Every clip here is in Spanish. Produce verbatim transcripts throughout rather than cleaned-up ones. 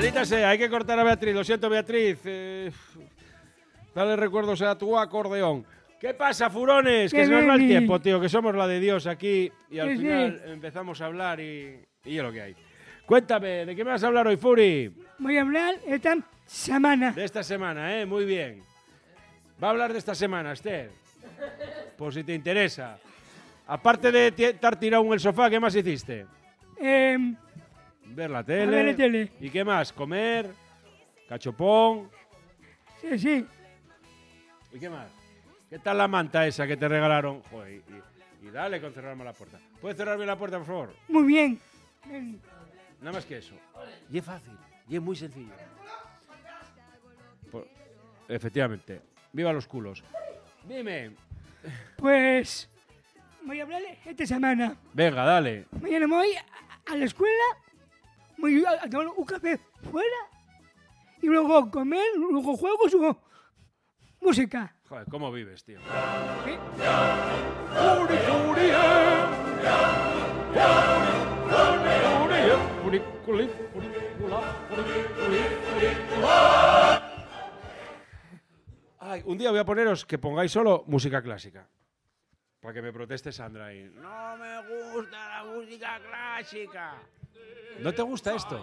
Maldita sea, hay que cortar a Beatriz. Lo siento, Beatriz. Eh, dale recuerdos a tu acordeón. ¿Qué pasa, furones? Que se nos va el tiempo, tío, que somos la de Dios aquí y al Sí, final sí. empezamos a hablar y, y es lo que hay. Cuéntame, ¿de qué me vas a hablar hoy, Furi? Voy a hablar esta semana. De esta semana, ¿eh? Muy bien. Va a hablar de esta semana, Esther. Por si te interesa. Aparte de ti- estar tirado en el sofá, ¿qué más hiciste? Eh, Ver la tele. ver la tele. ¿Y qué más? ¿Comer? ¿Cachopón? sí, sí. ¿Y qué más? ¿Qué tal la manta esa que te regalaron? Joder, y, y dale con cerrarme la puerta. ¿Puedes cerrarme la puerta, por favor? Muy bien. Ven. Nada más que eso. Y es fácil. Y es muy sencillo. Por- efectivamente. Viva los culos. Dime. Pues voy a hablar esta semana. Venga, dale. Mañana me voy a, a la escuela, voy a, a tomar un café fuera y luego comer, luego juegos o música. Joder, ¿cómo vives, tío? ¿Eh? Furi, furi, eh. Furi, eh. Furi, culi, furi, cula, furi, culi, furi, cula. Ay, un día voy a poneros que pongáis solo música clásica. Para que me proteste Sandra ahí. No me gusta la música clásica. ¿No te gusta esto?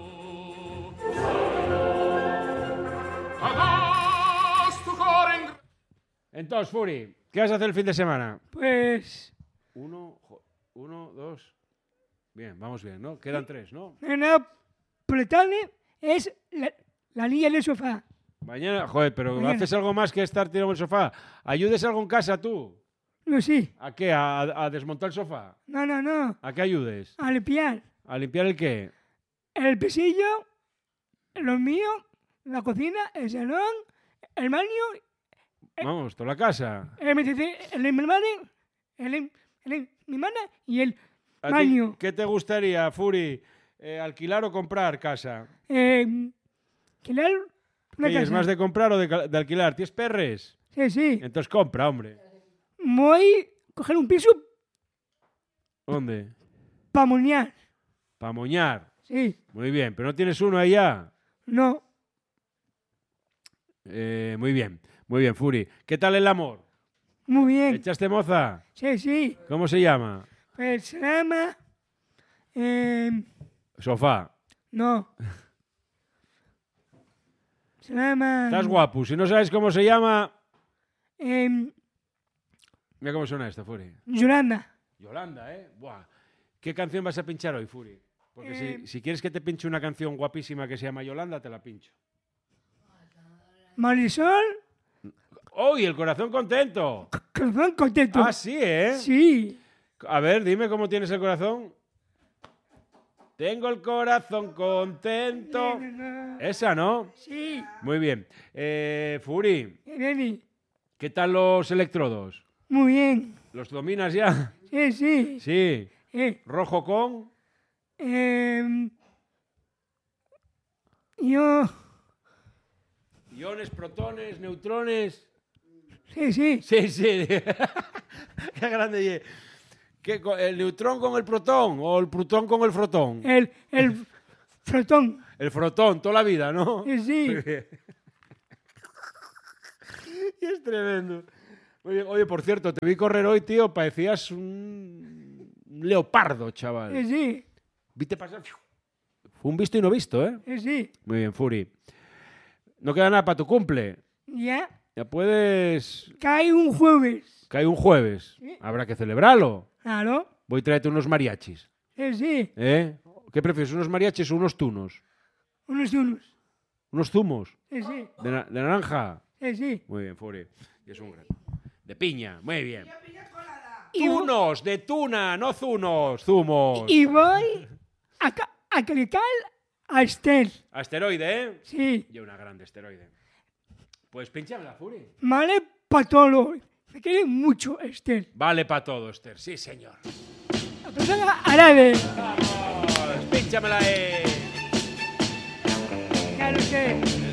Entonces, Furi, ¿qué vas a hacer el fin de semana? Pues Uno, jo- uno, dos. Bien, vamos bien, ¿no? Quedan tres, ¿no? mañana por la tarde es la, la niña del sofá. Mañana, joder, pero Mañana. haces algo más que estar tirado en el sofá. ¿Ayudes algo en casa tú? No, sí. ¿A qué? ¿A, a desmontar el sofá? No, no, no. ¿A qué ayudes? A limpiar ¿A limpiar el qué? el pisillo, lo mío, la cocina, el salón, el baño, Vamos, toda la casa. el el, el mi madre, el, el, el mi madre y el ¿A ti baño. ¿Qué te gustaría, Furi? Eh, ¿Alquilar o comprar casa? Eh, alquilar una ¿Qué casa. es más de comprar o de, cal- de alquilar? ¿Tienes perres? Sí, sí. Entonces compra, hombre. Voy a coger un piso ¿Dónde? para moñar. Para moñar. Sí. Muy bien, pero no tienes uno ahí ya. No. Eh, muy bien, muy bien, Furi. ¿Qué tal el amor? Muy bien. ¿Echaste moza? Sí, sí. ¿Cómo se llama? Pues se llama... Eh, Sofá. no. Se llama... Estás guapo. Si no sabes cómo se llama... Eh, Mira cómo suena esto, Furi. Yolanda. Yolanda, ¿eh? Buah. ¿Qué canción vas a pinchar hoy, Furi? Porque Eh, si, si quieres que te pinche una canción guapísima que se llama Yolanda, te la pincho. Marisol. ¡Uy, el corazón contento! Corazón contento. Ah, sí, ¿eh? Sí. A ver, dime cómo tienes el corazón. Tengo el corazón contento. Esa, ¿no? Sí. Muy bien. Eh, Furi, Neni. ¿qué tal los electrodos? Muy bien. ¿Los dominas ya? Sí, sí. Sí. Eh, ¿Rojo con? eh, yo... ¿Iones, protones, neutrones? Sí, sí. Sí, sí. Qué grande. ye. ¿Qué, co- ¿El neutrón con el protón o el protón con el frotón? El, el frotón. El frotón, toda la vida, ¿no? Sí, sí. Muy bien. Y es tremendo. Muy bien. Oye, por cierto, te vi correr hoy, tío, parecías un un leopardo, chaval. Sí, sí. Viste pasar. Fue un visto y no visto, ¿eh? Sí, sí. Muy bien, Furi. No queda nada para tu cumple. Ya. Ya puedes... Cae un jueves. Cae un jueves. Sí. Habrá que celebrarlo. Claro. Voy a traerte unos mariachis. Sí, sí. ¿Eh? ¿Qué prefieres, unos mariachis o unos tunos? Unos y unos. ¿Unos zumos? Sí, sí. ¿De, na- de naranja? Sí, sí. Muy bien, Furi. Y es un gran... De piña, muy bien. Y, vo- Tunos, de tuna, no zunos, zumos. y voy a, ca- a clicar a Estel. Asteroide, ¿eh? Sí. Y una grande asteroide. Pues pínchamela, Furi. Vale para todo. Me quiere mucho Estel. Vale para todo, Esther. Sí, señor. La persona árabe. ¡Vamos! ¡Pínchamela, eh! Claro que...